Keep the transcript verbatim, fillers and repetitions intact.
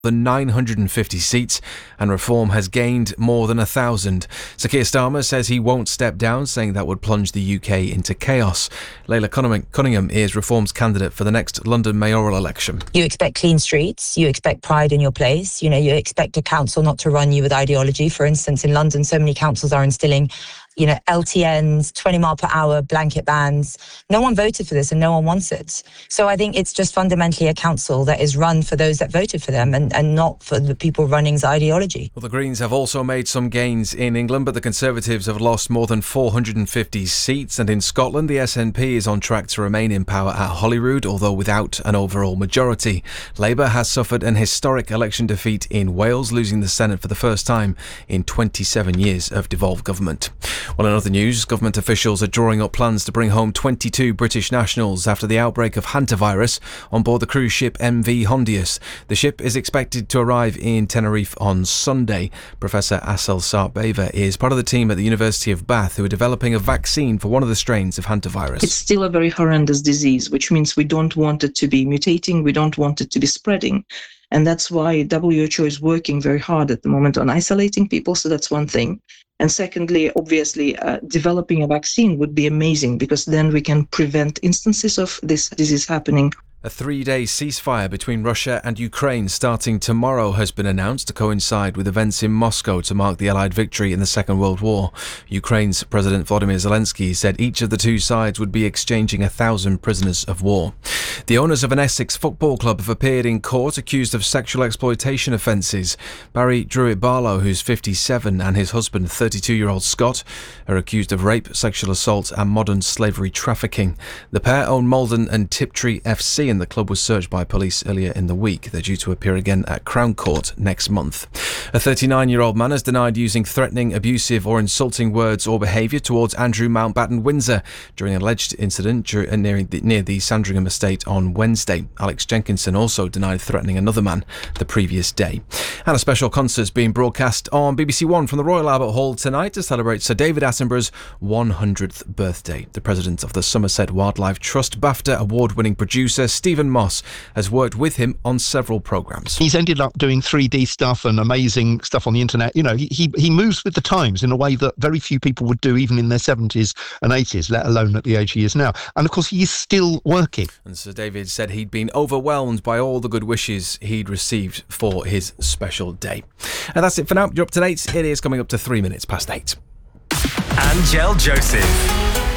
than nine hundred fifty seats, and Reform has gained more than a thousand. Sir Keir Starmer says he won't step down, saying that would plunge the U K into chaos. Leila Cunningham is Reform's candidate for the next London mayoral election. You expect clean streets, you expect pride in your place, you know, you expect a council not to run you with ideology. For instance, in London, so many councils are instilling, you know, L T Ns, twenty mile per hour blanket bans. No one voted for this and no one wants it. So I think it's just fundamentally a council that is run for those that voted for them and, and not for the people running's ideology. Well, the Greens have also made some gains in England, but the Conservatives have lost more than four hundred fifty seats. And in Scotland, the S N P is on track to remain in power at Holyrood, although without an overall majority. Labour has suffered an historic election defeat in Wales, losing the Senate for the first time in twenty-seven years of devolved government. Well, in other news, government officials are drawing up plans to bring home twenty-two British nationals after the outbreak of hantavirus on board the cruise ship M V Hondius. The ship is expected to arrive in Tenerife on Sunday. Professor Asel Sarp-Bever is part of the team at the University of Bath who are developing a vaccine for one of the strains of hantavirus. It's still a very horrendous disease, which means we don't want it to be mutating, we don't want it to be spreading. And that's why W H O is working very hard at the moment on isolating people, so that's one thing. And secondly, obviously, uh, developing a vaccine would be amazing because then we can prevent instances of this disease happening. A three-day ceasefire between Russia and Ukraine starting tomorrow has been announced to coincide with events in Moscow to mark the Allied victory in the Second World War. Ukraine's President Volodymyr Zelensky said each of the two sides would be exchanging a thousand prisoners of war. The owners of an Essex football club have appeared in court accused of sexual exploitation offences. Barry Druitt-Barlow, who's fifty-seven, and his husband, thirty-two-year-old Scott, are accused of rape, sexual assault and modern slavery trafficking. The pair own Malden and Tiptree F C, and the club was searched by police earlier in the week. They're due to appear again at Crown Court next month. A thirty-nine-year-old man has denied using threatening, abusive or insulting words or behaviour towards Andrew Mountbatten Windsor during an alleged incident near the, near the Sandringham estate on Wednesday. Alex Jenkinson also denied threatening another man the previous day. And a special concert is being broadcast on B B C One from the Royal Albert Hall tonight to celebrate Sir David Attenborough's one hundredth birthday. The president of the Somerset Wildlife Trust, BAFTA award-winning producer Stephen Moss, has worked with him on several programmes. He's ended up doing three D stuff and amazing stuff on the internet. You know, he, he he moves with the times in a way that very few people would do even in their seventies and eighties, let alone at the age he is now. And of course, he is still working. And Sir David said he'd been overwhelmed by all the good wishes he'd received for his special day. And that's it for now. You're up to date. It is coming up to three minutes past eight. Angel Joseph.